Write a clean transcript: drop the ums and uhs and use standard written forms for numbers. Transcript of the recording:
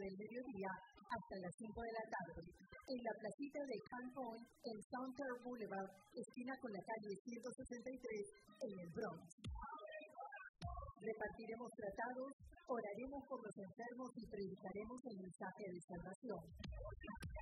del mediodía hasta las 5 de la tarde, en la placita de Can Point, en Southern Boulevard, esquina con la calle 163, en el Bronx. Repartiremos tratados, oraremos por los enfermos y predicaremos el mensaje de salvación.